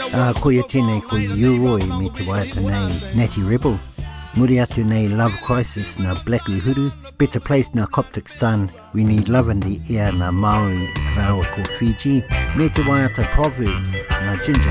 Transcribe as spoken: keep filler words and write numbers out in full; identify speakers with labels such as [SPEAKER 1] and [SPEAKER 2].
[SPEAKER 1] A ko ia tēnei ko Uroi me te waiata nei Natty Rebel. Muri atu nei Love Crisis na Black Uhuru. Better Place na Coptic Sun. We Need Love in the Air na Maui Rawa ko Fiji. Me te waiata Proverbs na Ginger.